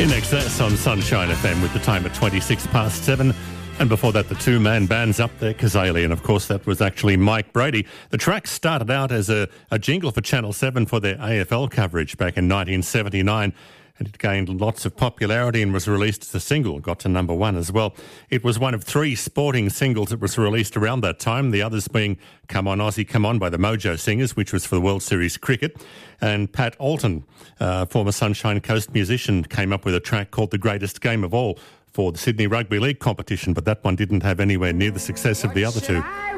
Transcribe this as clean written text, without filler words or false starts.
In excess on Sunshine FM with the time at 26 past 7. And before that, the two-man band's up there, Kazali, and of course that was actually Mike Brady. The track started out as a jingle for Channel 7 for their AFL coverage back in 1979, and it gained lots of popularity and was released as a single, got to number 1 as well. It was one of 3 sporting singles that was released around that time, the others being Come On Aussie, Come On by the Mojo Singers, which was for the World Series cricket, and Pat Alton, former Sunshine Coast musician, came up with a track called The Greatest Game of All for the Sydney Rugby League competition, but that one didn't have anywhere near the success of the other two.